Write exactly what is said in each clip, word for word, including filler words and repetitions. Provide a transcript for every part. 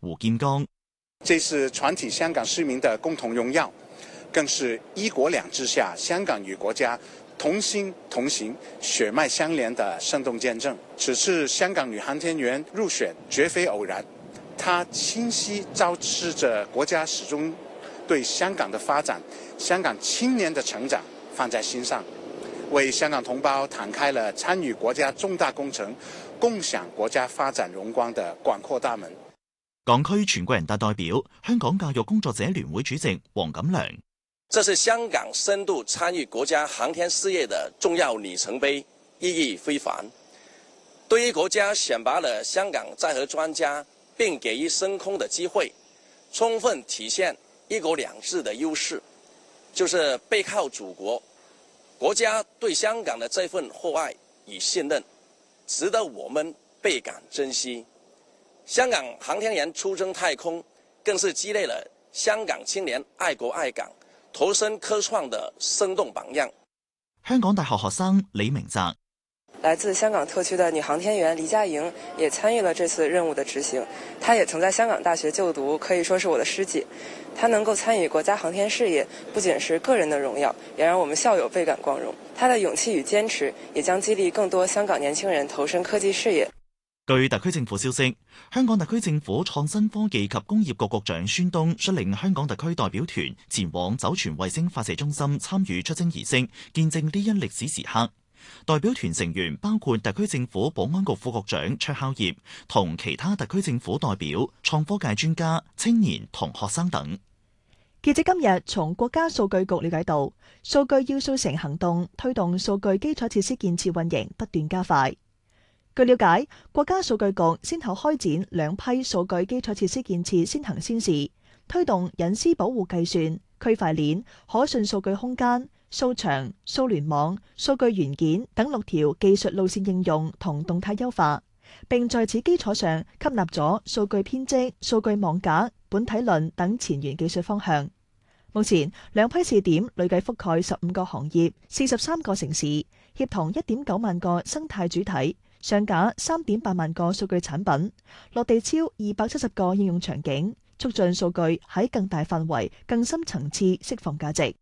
胡劍剛。 這是全體香港市民的共同榮耀，更是一國兩制下香港與國家同心同行、血脈相連的生動見證。此次香港女航天員入選絕非偶然，它清晰昭示着國家始終對香港的發展、香港青年的成長放在心上，為香港同胞敞開了參與國家重大工程、共享國家發展榮光的廣闊大門。 港區全國人大代表、香港教育工作者聯會主席黃錦良： 這是香港深度參與國家航天事業的重要里程碑，意義非凡。對於國家選拔了香港載荷專家，並給予升空的機會，充分體現一國兩制的優勢，就是背靠祖國，國家對香港的這份厚愛與信任，值得我們倍感珍惜。香港航天員出征太空，更是激勵了香港青年愛國愛港、投身科創的生動榜樣。 香港大學學生李明澤： 來自香港特區的女航天員黎佳瑩也參與了這次任務的執行。她也曾在香港大學就讀，可以說是我的師姐。她能夠參與國家航天事業，不僅是個人的榮耀，也讓我們校友倍感光榮。她的勇氣與堅持，也將激勵更多香港年輕人投身科技事業。 據特區政府消息，香港特區政府創新科技及工業局局長孫東率領香港特區代表團前往酒泉衛星發射中心參與出征儀式，見證呢一歷史時刻。代表團成員包括特區政府保安局副局長卓孝業同其他特區政府代表、創科界專家、青年同學生等。 記者今日從國家數據局了解到，數據要素城行動推動數據基礎設施建設運營不斷加快。據了解，國家數據局先後開展兩批數據基礎設施建設先行先試，推動隱私保護計算、區塊鏈、可信數據空間、數場、數聯網、數據元件等六條技術路線應用同動態優化，並在此基礎上吸納咗數據編織、數據網架、本體論等前沿技術方向。目前兩批試點累計覆蓋十五個行業、四十三個城市，協同一點九萬個生態主體。上架三點八萬個數據產品，落地超二百七十個應用場景，促進數據喺更大範圍、更深層次釋放價值。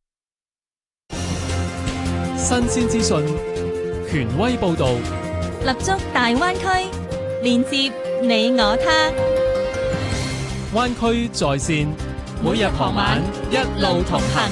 新鮮資訊，權威報導， 立足大灣區，連接你我他。 灣區在線，每日傍晚一路同行。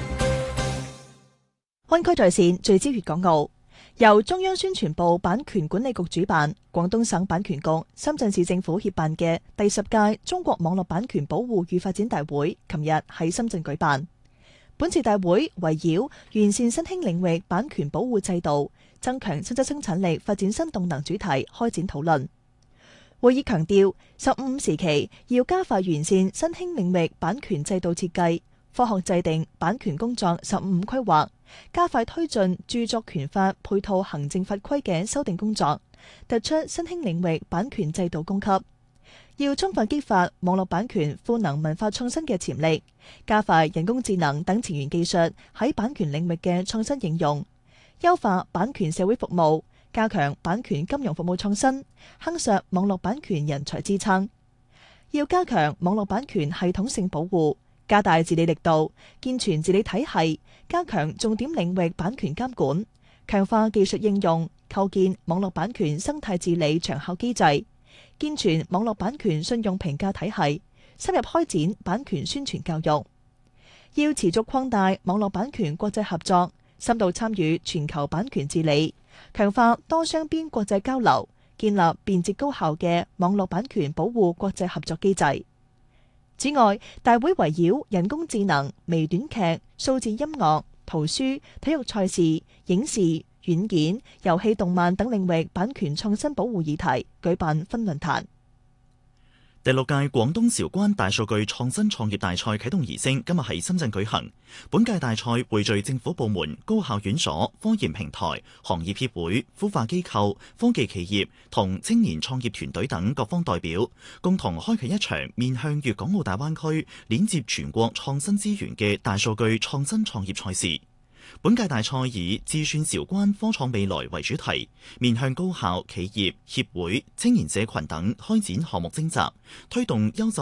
灣區在線聚焦粵港澳。由中央宣傳部版權管理局主辦，廣東省版權局、深圳市政府協辦嘅第十屆中國網絡版權保護與發展大會，琴日喺深圳舉辦。本次大會圍繞完善新興領域版權保護制度、增強實質生產力、發展新動能主題開展討論。會議強調，十五時期要加快完善新興領域版權制度設計，科學制定版權工作十五規劃，加快推進著作權法配套行政法規嘅修訂工作，突出新興領域版權制度供給。要充分激發網絡版權賦能文化創新嘅潛力，加快人工智能等前沿技術喺版權領域嘅創新應用，優化版權社會服務，加強版權金融服務創新，夯實網絡版權人才支撐。要加強網絡版權系統性保護，加大治理力度，健全治理體系，加強重點領域版權監管，強化技術應用，構建網絡版權生態治理長效機制，健全網絡版權信用評價體系，深入開展版權宣傳教育。要持續擴大網絡版權國際合作，深度參與全球版權治理，強化多雙邊國際交流，建立便捷高效嘅網絡版權保護國際合作機制。此外，大會圍繞人工智能、微短劇、數字音樂、圖書、體育賽事、影視、軟件、遊戲、動漫等領域版權創新保護議題舉辦分論壇。 第六屆廣東韶關大數據創新創業大賽啟動儀式今日喺深圳舉行。本屆大賽匯聚政府部門、高校院所、科研平台、行業協會、孵化機構、科技企業同青年創業團隊等各方代表，共同開啟一場面向粵港澳大灣區、連接全國創新資源嘅大數據創新創業賽事。本屆大賽以智算韶關科創未來為主題，面向高校、企業、協會、青年社群等開展項目徵集，推動優秀